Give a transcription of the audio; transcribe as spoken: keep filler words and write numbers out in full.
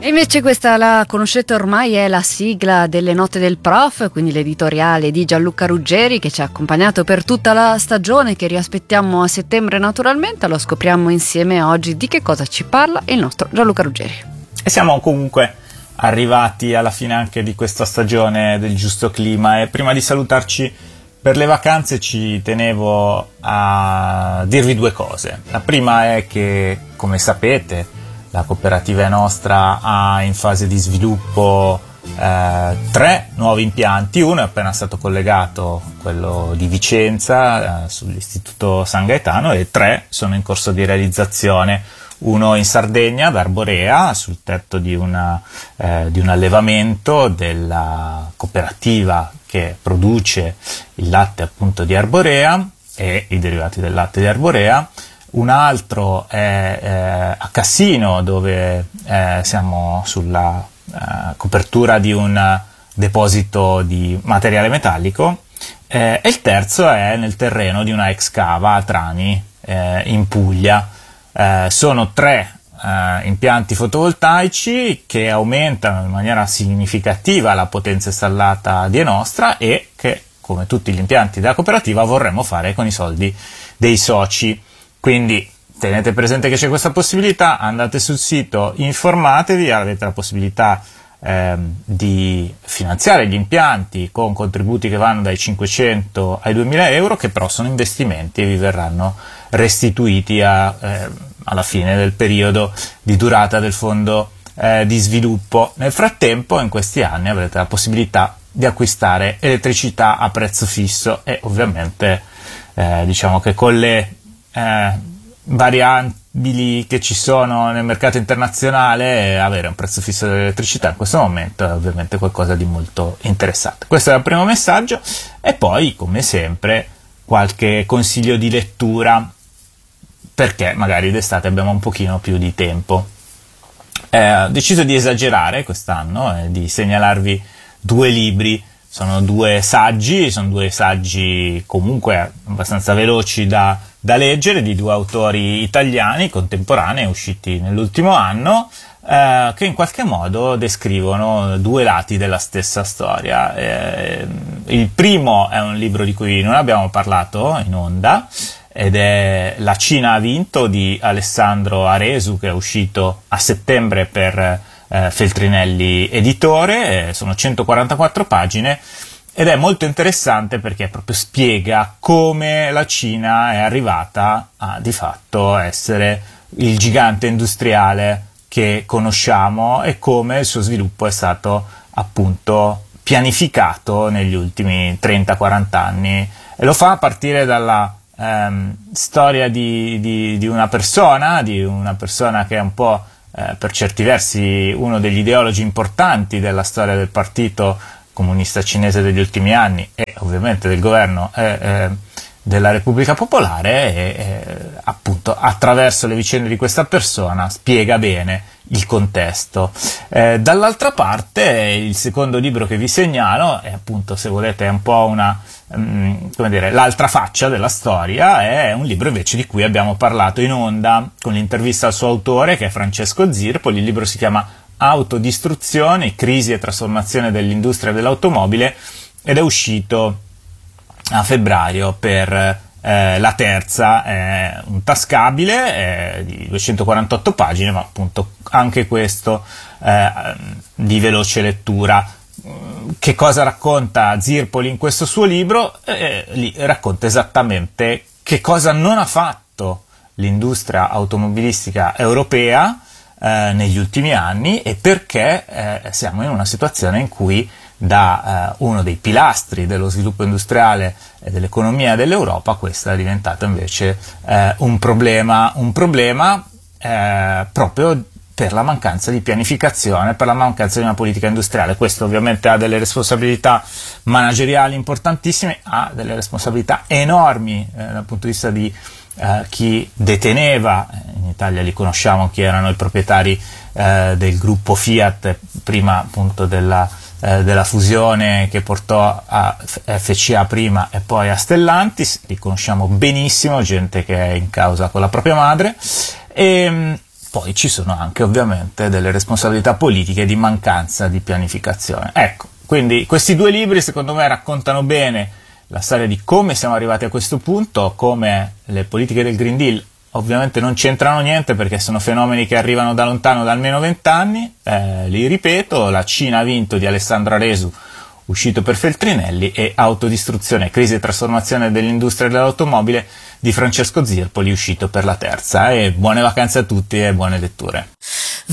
E invece questa la conoscete ormai, è la sigla delle Note del Prof, quindi l'editoriale di Gianluca Ruggeri che ci ha accompagnato per tutta la stagione, che riaspettiamo a settembre naturalmente. Lo scopriamo insieme oggi di che cosa ci parla il nostro Gianluca Ruggeri. E siamo comunque arrivati alla fine anche di questa stagione del Giusto Clima, e prima di salutarci per le vacanze ci tenevo a dirvi due cose. La prima è che, come sapete, la cooperativa nostra ha in fase di sviluppo eh, tre nuovi impianti. Uno è appena stato collegato, quello di Vicenza, eh, sull'Istituto San Gaetano, e tre sono in corso di realizzazione. Uno in Sardegna, ad Arborea, sul tetto di, una, eh, di un allevamento della cooperativa che produce il latte appunto di Arborea e i derivati del latte di Arborea. Un altro è eh, a Cassino, dove eh, siamo sulla eh, copertura di un deposito di materiale metallico, eh, e il terzo è nel terreno di una ex cava a Trani, eh, in Puglia. Eh, sono tre eh, impianti fotovoltaici che aumentano in maniera significativa la potenza installata di Enostra e che, come tutti gli impianti della cooperativa, vorremmo fare con i soldi dei soci. Quindi tenete presente che c'è questa possibilità, andate sul sito, informatevi, avete la possibilità ehm, di finanziare gli impianti con contributi che vanno dai cinquecento ai duemila euro, che però sono investimenti e vi verranno restituiti a, eh, alla fine del periodo di durata del fondo eh, di sviluppo. Nel frattempo, in questi anni, avrete la possibilità di acquistare elettricità a prezzo fisso e ovviamente eh, diciamo che con le Eh, variabili che ci sono nel mercato internazionale, eh, avere un prezzo fisso dell'elettricità in questo momento è ovviamente qualcosa di molto interessante. Questo è il primo messaggio, e poi, come sempre, qualche consiglio di lettura, perché magari d'estate abbiamo un pochino più di tempo. Eh, ho deciso di esagerare quest'anno e eh, di segnalarvi due libri. Sono due saggi, sono due saggi comunque abbastanza veloci da, da leggere, di due autori italiani contemporanei usciti nell'ultimo anno, eh, che in qualche modo descrivono due lati della stessa storia. Eh, il primo è un libro di cui non abbiamo parlato in onda, ed è La Cina ha vinto, di Alessandro Aresu, che è uscito a settembre per Eh, Feltrinelli editore. Eh, sono centoquarantaquattro pagine ed è molto interessante perché proprio spiega come la Cina è arrivata a di fatto essere il gigante industriale che conosciamo e come il suo sviluppo è stato appunto pianificato negli ultimi trenta quaranta anni, e lo fa a partire dalla ehm, storia di, di, di una persona, di una persona che è un po' Eh, per certi versi uno degli ideologi importanti della storia del partito comunista cinese degli ultimi anni e ovviamente del governo eh, eh, della Repubblica Popolare, e eh, appunto attraverso le vicende di questa persona spiega bene il contesto. Eh, dall'altra parte, il secondo libro che vi segnalo è appunto, se volete, è un po' una um, come dire, l'altra faccia della storia. È un libro invece di cui abbiamo parlato in onda con l'intervista al suo autore, che è Francesco Zirpoli. Il libro si chiama Autodistruzione, crisi e trasformazione dell'industria dell'automobile, ed è uscito a febbraio per eh, La Terza. È un tascabile, è di duecentoquarantotto pagine, ma appunto anche questo eh, di veloce lettura. Che cosa racconta Zirpoli in questo suo libro? Eh, lì racconta esattamente che cosa non ha fatto l'industria automobilistica europea eh, negli ultimi anni, e perché eh, siamo in una situazione in cui da eh, uno dei pilastri dello sviluppo industriale e dell'economia dell'Europa questo è diventato invece eh, un problema, un problema eh, proprio per la mancanza di pianificazione, per la mancanza di una politica industriale. Questo ovviamente ha delle responsabilità manageriali importantissime, ha delle responsabilità enormi eh, dal punto di vista di eh, chi deteneva, in Italia li conosciamo chi erano i proprietari eh, del gruppo Fiat, prima appunto della della fusione che portò a F C A prima e poi a Stellantis. Li conosciamo benissimo, gente che è in causa con la propria madre, e poi ci sono anche ovviamente delle responsabilità politiche di mancanza di pianificazione. Ecco, quindi questi due libri secondo me raccontano bene la storia di come siamo arrivati a questo punto, come le politiche del Green Deal ovviamente non c'entrano niente perché sono fenomeni che arrivano da lontano, da almeno vent'anni, eh, li ripeto, La Cina ha vinto di Alessandro Aresu, uscito per Feltrinelli, e Autodistruzione, crisi e trasformazione dell'industria dell'automobile di Francesco Zirpoli, uscito per La Terza. E buone vacanze a tutti e buone letture.